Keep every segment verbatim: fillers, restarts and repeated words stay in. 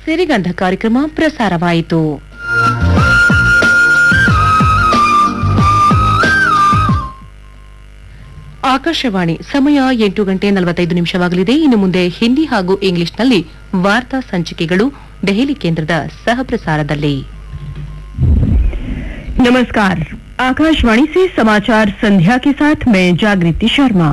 ಸಿರಿಗಂಧ ಕಾರ್ಯಕ್ರಮ ಪ್ರಸಾರವಾಯಿತು. ಆಕಾಶವಾಣಿ ಸಮಯ ಎಂಟು ಗಂಟೆ ನಲವತ್ತೈದು ನಿಮಿಷವಾಗಲಿದೆ. ಇನ್ನು ಮುಂದೆ ಹಿಂದಿ ಹಾಗೂ ಇಂಗ್ಲಿಷ್ನಲ್ಲಿ ವಾರ್ತಾ ಸಂಚಿಕೆಗಳು ದೆಹಲಿ ಕೇಂದ್ರದ ಸಹಪ್ರಸಾರದಲ್ಲಿ. नमस्कार, आकाशवाणी से समाचार संध्या के साथ मैं जागृति शर्मा।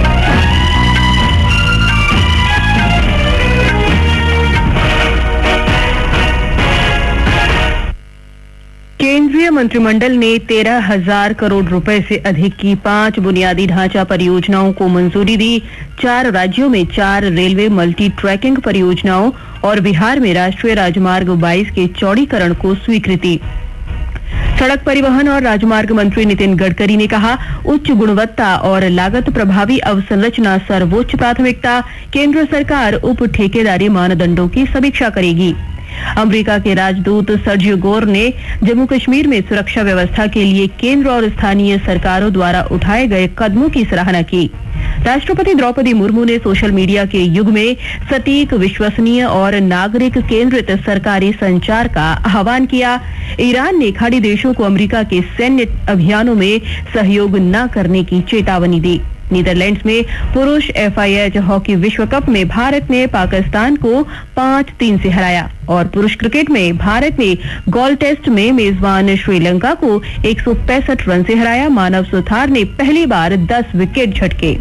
केंद्रीय मंत्रिमंडल ने तेरह हजार करोड़ रुपए से अधिक की पांच बुनियादी ढांचा परियोजनाओं को मंजूरी दी. चार राज्यों में चार रेलवे मल्टी ट्रैकिंग परियोजनाओं और बिहार में राष्ट्रीय राजमार्ग बाईस के चौड़ीकरण को स्वीकृति. सड़क परिवहन और राजमार्ग मंत्री नितिन गडकरी ने कहा, उच्च गुणवत्ता और लागत प्रभावी अवसंरचना सर्वोच्च प्राथमिकता. केंद्र सरकार उप ठेकेदारी मानदंडों की समीक्षा करेगी. अमेरिका के राजदूत सर्जियो गोर ने जम्मू कश्मीर में सुरक्षा व्यवस्था के लिए केंद्र और स्थानीय सरकारों द्वारा उठाए गए कदमों की सराहना की. राष्ट्रपति द्रौपदी मुर्मू ने सोशल मीडिया के युग में सटीक, विश्वसनीय और नागरिक केंद्रित सरकारी संचार का आह्वान किया. ईरान ने खाड़ी देशों को अमेरिका के सैन्य अभियानों में सहयोग न करने की चेतावनी दी. नीदरलैंड्स में पुरुष एफ आई एच हॉकी विश्व कप में भारत ने पाकिस्तान को पांच तीन से हराया और पुरुष क्रिकेट में भारत ने गॉल टेस्ट में मेजबान श्रीलंका को एक सौ पैंसठ रन से हराया. मानव सुथार ने पहली बार दस विकेट झटके.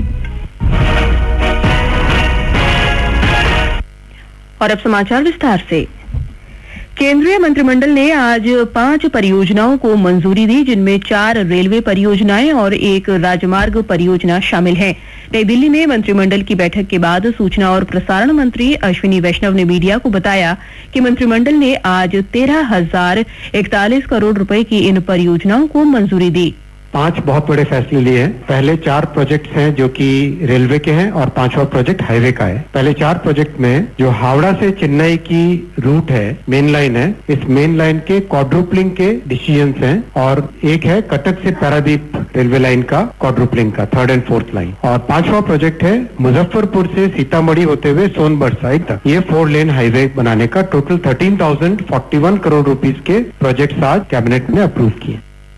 और अब समाचार विस्तार से. केंद्रीय मंत्रिमंडल ने आज पांच परियोजनाओं को मंजूरी दी, जिनमें चार रेलवे परियोजनाएं और एक राजमार्ग परियोजना शामिल हैं. नई दिल्ली में मंत्रिमंडल की बैठक के बाद सूचना और प्रसारण मंत्री अश्विनी वैष्णव ने मीडिया को बताया कि मंत्रिमंडल ने आज तेरह हजार इकतालीस करोड़ रुपए की इन परियोजनाओं को मंजूरी दी. पांच बहुत बड़े फैसले लिए हैं. पहले चार प्रोजेक्ट्स हैं जो कि रेलवे के हैं और पांचवा प्रोजेक्ट हाईवे का है. पहले चार प्रोजेक्ट में जो हावड़ा से चेन्नई की रूट है, मेन लाइन है, इस मेन लाइन के क्वाड्रुपलिंग के डिसीजंस हैं और एक है कटक से पारादीप रेलवे लाइन का क्वाड्रुपलिंग का थर्ड एंड फोर्थ लाइन. और पांचवा प्रोजेक्ट है मुजफ्फरपुर से सीतामढ़ी होते हुए सोनभद्र साइड तक ये फोर लेन हाईवे बनाने का. Total thirteen thousand forty one crore rupees के प्रोजेक्ट आज कैबिनेट ने अप्रूव किए.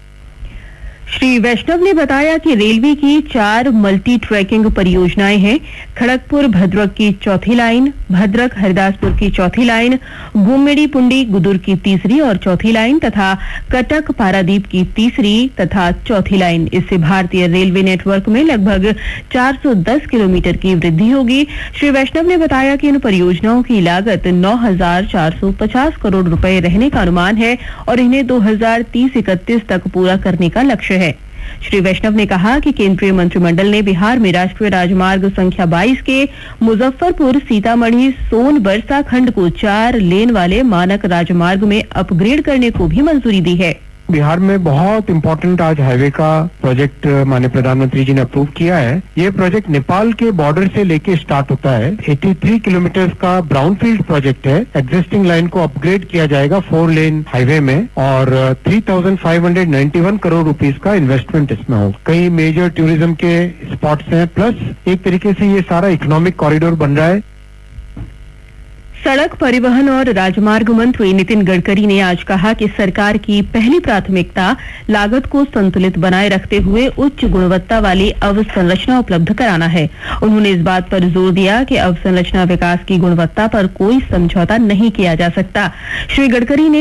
श्री वैष्णव ने बताया कि रेलवे की चार मल्टी ट्रैकिंग परियोजनाएं हैं. खड़गपुर भद्रक की चौथी लाइन, भद्रक हरिदासपुर की चौथी लाइन, गुम्मेड़ी पुंडी गुदुर की तीसरी और चौथी लाइन तथा कटक पारादीप की तीसरी तथा चौथी लाइन. इससे भारतीय रेलवे नेटवर्क में लगभग चार सौ दस किलोमीटर की वृद्धि होगी. श्री वैष्णव ने बताया कि इन परियोजनाओं की लागत नौ हजार चार सौ पचास करोड़ रुपए रहने का अनुमान है और इन्हें दो हजार तीस इकतीस तक पूरा करने का लक्ष्य है. श्री वैष्णव ने कहा कि केंद्रीय मंत्रिमंडल ने बिहार में राष्ट्रीय राजमार्ग संख्या बाईस के मुजफ्फरपुर सीतामढ़ी सोनबरसा खंड को चार लेन वाले मानक राजमार्ग में अपग्रेड करने को भी मंजूरी दी है. बिहार में बहुत इम्पोर्टेंट आज हाईवे का प्रोजेक्ट माननीय प्रधानमंत्री जी ने अप्रूव किया है. ये प्रोजेक्ट नेपाल के बॉर्डर से लेके स्टार्ट होता है. तिरासी किलोमीटर का ब्राउनफील्ड प्रोजेक्ट है. एग्जिस्टिंग लाइन को अपग्रेड किया जाएगा फोर लेन हाईवे में और three thousand five hundred ninety one crore rupees का इन्वेस्टमेंट इसमें होगा. कई मेजर टूरिज्म के स्पॉट्स हैं, प्लस एक तरीके से ये सारा इकोनॉमिक कॉरिडोर बन रहा है. सड़क परिवहन और राजमार्ग मंत्री नितिन गडकरी ने आज कहा कि सरकार की पहली प्राथमिकता लागत को संतुलित बनाए रखते हुए उच्च गुणवत्ता वाली अवसंरचना उपलब्ध कराना है. उन्होंने इस बात पर जोर दिया कि अवसंरचना विकास की गुणवत्ता पर कोई समझौता नहीं किया जा सकता. श्री गडकरी ने